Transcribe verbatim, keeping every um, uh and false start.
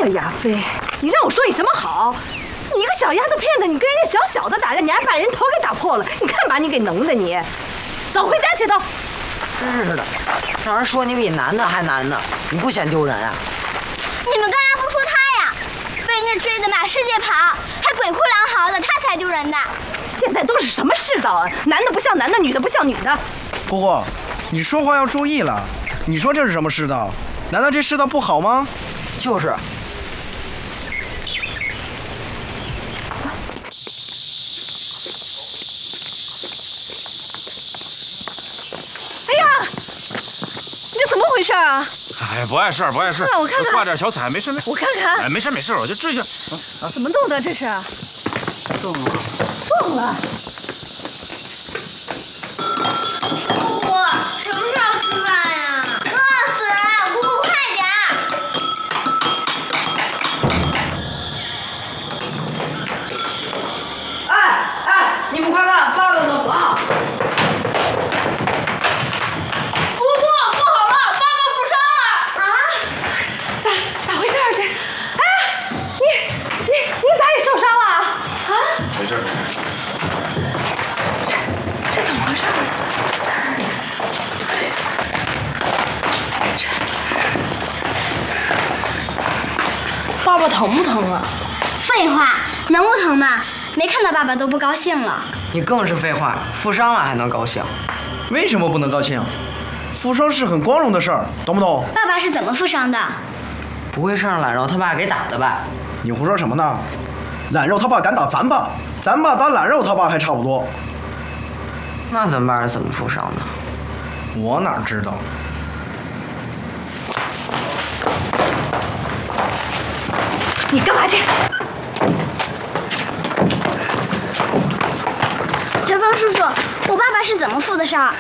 这亚飞，你让我说你什么好？你一个小丫头片子，你跟人家小小的打架，你还把人头给打破了，你看把你给能的你！走回家去都。 真是的，让人说你比男的还难呢，你不嫌丢人啊？ 你们干嘛不说他呀？被人家追得满世界跑，还鬼哭狼嚎的，他才丢人的。 现在都是什么世道啊？男的不像男的，女的不像女的。 姑姑，你说话要注意了。你说这是什么世道？难道这世道不好吗？ 就是。 哎呀，你这怎么回事啊？ 哎，不碍事，不碍事。 我看看， 挂点小彩，没事没。 我看看。 哎，没事没事，我就治一下。 啊，怎么动的？这是？ 动了。 动了。 姑姑，什么时候吃饭呀？饿死了，姑姑快点儿！ 哎哎，你们快看，爸爸怎么了？ 没事， 这这怎么回事？这爸爸疼不疼啊？ 废话，能不疼吗？没看到爸爸都不高兴了。 你更是废话，负伤了还能高兴？ 为什么不能高兴？负伤是很光荣的事儿，懂不懂？ 爸爸是怎么负伤的？ 不会是让懒肉他爸给打的吧？ 你胡说什么呢？懒肉他爸敢打咱爸，咱爸打懒肉他爸还差不多。 那咱爸是怎么负伤的？ 我哪知道？ 你干嘛去？ 小芳叔叔，我爸爸是怎么负的伤？